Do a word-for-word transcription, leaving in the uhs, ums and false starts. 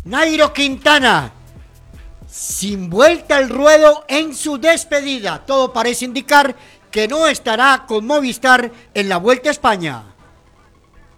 Nairo Quintana, sin vuelta al ruedo en su despedida. Todo parece indicar que no estará con Movistar en la Vuelta a España.